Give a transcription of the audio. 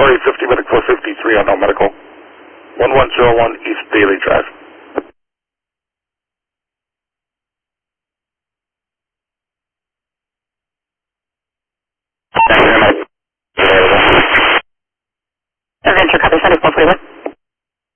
RA50 Medic 453 unknown medical. 1101 East Bailey Drive.